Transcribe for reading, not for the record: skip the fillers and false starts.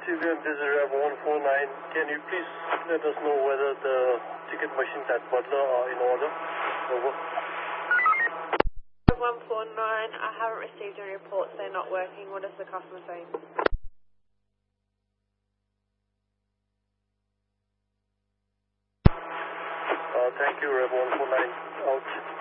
TBM, this is Rev 149. Can you please let us know whether the ticket machines at Butler are in order? Over. Rev 149, I haven't received any reports they're not working. What is the customer saying? Thank you, Rev 149. Out.